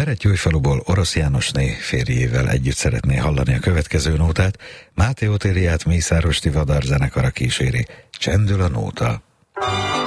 Berettyújfaluból Orosz Jánosné férjével együtt szeretné hallani a következő nótát. Máté Otériát Mészáros Tivadar zenekara kíséri. Csendül a nóta.